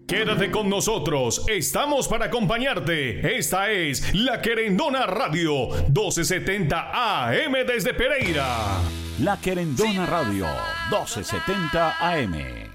Quédate con nosotros, estamos para acompañarte. Esta es La Querendona Radio, 1270 AM desde Pereira. La Querendona Radio, 1270 AM.